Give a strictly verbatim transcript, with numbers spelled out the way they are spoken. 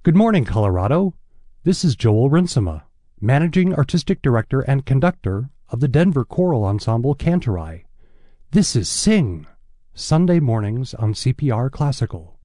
Good morning, Colorado. This is Joel Rinsema, Managing Artistic Director and Conductor of the Denver Choral Ensemble Cantorai. This is Sing, Sunday mornings on C P R Classical.